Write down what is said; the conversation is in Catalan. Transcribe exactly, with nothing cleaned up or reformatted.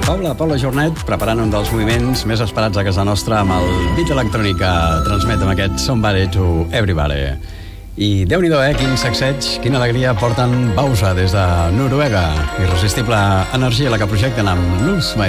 Paula, Paula Jornet, preparant un dels moviments més esperats a casa nostra amb el beat electrònic que transmet amb aquest Somebody to Everybody. I Déu-n'hi-do, eh? Quin sacseig, quina alegria porten Bausa des de Noruega. Irresistible energia la que projecten amb Lose My